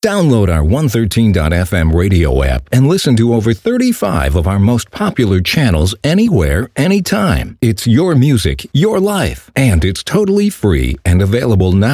Download our 113.fm radio app and listen to over 35 of our most popular channels anywhere, anytime. It's your music, your life, and it's totally free and available now.